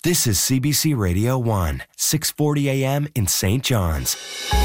This is CBC Radio 1, 640 AM in St. John's.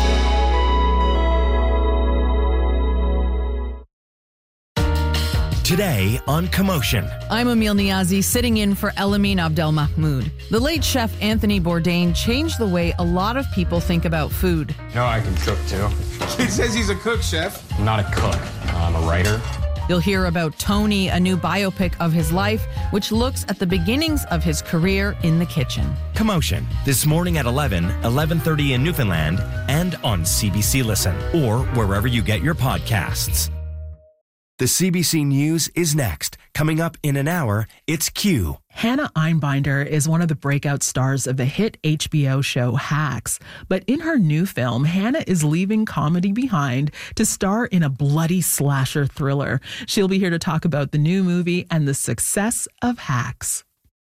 Today on Commotion. I'm Emil Niazi, sitting in for Elamine Abdelmahmoud. The late chef Anthony Bourdain changed the way a lot of people think about food. No, I can cook too. He says he's a cook, chef. I'm not a cook. I'm a writer. You'll hear about Tony, a new biopic of his life, which looks at the beginnings of his career in the kitchen. Commotion, this morning at 11:30 in Newfoundland, and on CBC Listen, or wherever you get your podcasts. The CBC News is next. Coming up in an hour, it's Q. Hannah Einbinder is one of the breakout stars of the hit HBO show Hacks. But in her new film, Hannah is leaving comedy behind to star in a bloody slasher thriller. She'll be here to talk about the new movie and the success of Hacks.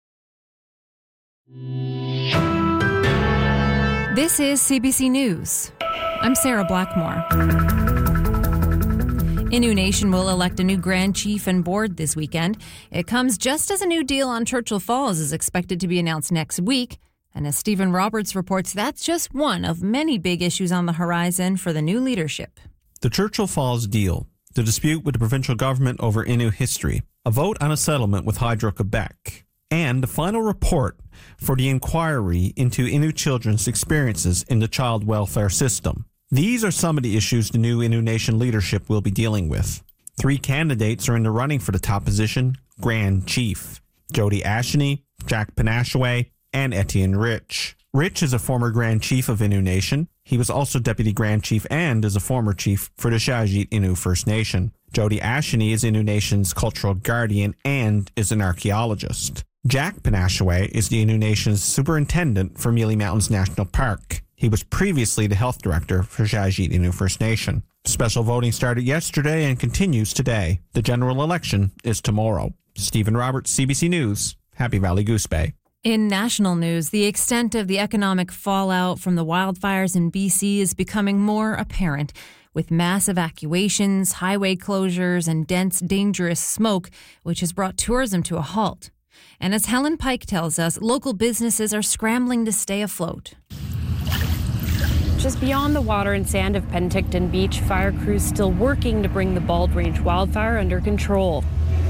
This is CBC News. I'm Sarah Blackmore. Innu Nation will elect a new Grand Chief and board this weekend. It comes just as a new deal on Churchill Falls is expected to be announced next week. And as Stephen Roberts reports, that's just one of many big issues on the horizon for the new leadership. The Churchill Falls deal, the dispute with the provincial government over Innu history, a vote on a settlement with Hydro-Quebec, and the final report for the inquiry into Innu children's experiences in the child welfare system. These are some of the issues the new Innu Nation leadership will be dealing with. 3 candidates are in the running for the top position, Grand Chief: Jody Asheny, Jack Panashaway, and Etienne Rich. Rich is a former Grand Chief of Innu Nation. He was also Deputy Grand Chief and is a former chief for the Shawjeet Innu First Nation. Jody Asheny is Innu Nation's cultural guardian and is an archaeologist. Jack Panashaway is the Innu Nation's superintendent for Mealy Mountains National Park. He was previously the health director for Shawjeet Innu First Nation. Special voting started yesterday and continues today. The general election is tomorrow. Stephen Roberts, CBC News, Happy Valley Goose Bay. In national news, the extent of the economic fallout from the wildfires in BC is becoming more apparent, with mass evacuations, highway closures, and dense, dangerous smoke, which has brought tourism to a halt. And as Helen Pike tells us, local businesses are scrambling to stay afloat. Just beyond the water and sand of Penticton Beach, fire crews still working to bring the Bald Range wildfire under control.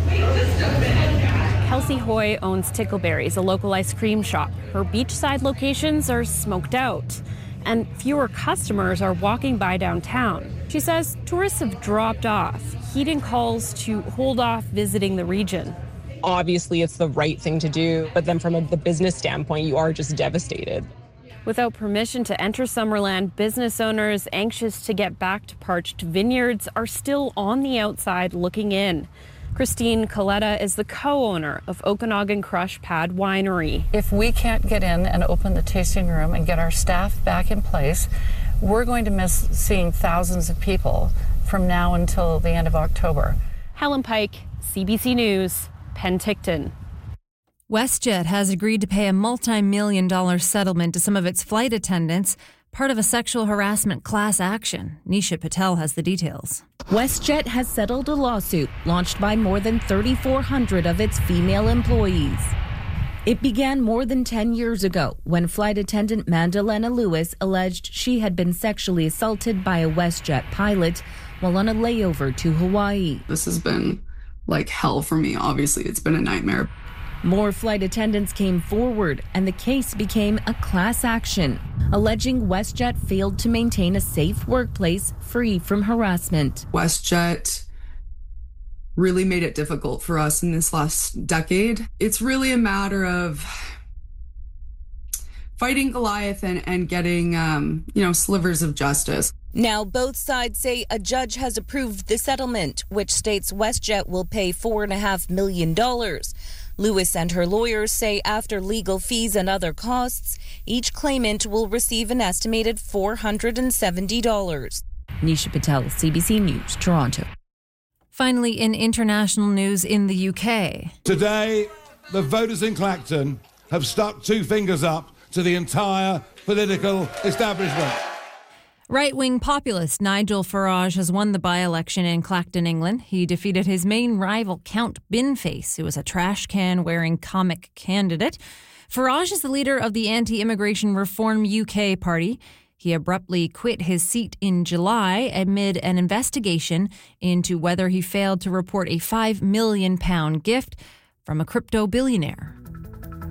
Kelsey Hoy owns Tickleberries, a local ice cream shop. Her beachside locations are smoked out, and fewer customers are walking by downtown. She says tourists have dropped off, heeding calls to hold off visiting the region. Obviously, it's the right thing to do, but then from the business standpoint, you are just devastated. Without permission to enter Summerland, business owners anxious to get back to parched vineyards are still on the outside looking in. Christine Coletta is the co-owner of Okanagan Crush Pad Winery. If we can't get in and open the tasting room and get our staff back in place, we're going to miss seeing thousands of people from now until the end of October. Helen Pike, CBC News, Penticton. WestJet has agreed to pay a multi-million-dollar settlement to some of its flight attendants, part of a sexual harassment class action. Nisha Patel has the details. WestJet has settled a lawsuit launched by more than 3,400 of its female employees. It began more than 10 years ago when flight attendant Mandalena Lewis alleged she had been sexually assaulted by a WestJet pilot while on a layover to Hawaii. This has been like hell for me. Obviously, it's been a nightmare. More flight attendants came forward, and the case became a class action, alleging WestJet failed to maintain a safe workplace free from harassment. WestJet really made it difficult for us in this last decade. It's really a matter of fighting Goliath and getting, slivers of justice. Now, both sides say a judge has approved the settlement, which states WestJet will pay $4.5 million. Lewis and her lawyers say after legal fees and other costs, each claimant will receive an estimated $470. Nisha Patel, CBC News, Toronto. Finally, in international news in the UK. Today, the voters in Clacton have stuck 2 fingers up to the entire political establishment. Right-wing populist Nigel Farage has won the by-election in Clacton, England. He defeated his main rival, Count Binface, who was a trash can-wearing comic candidate. Farage is the leader of the anti-immigration Reform UK party. He abruptly quit his seat in July amid an investigation into whether he failed to report a £5 million gift from a crypto billionaire.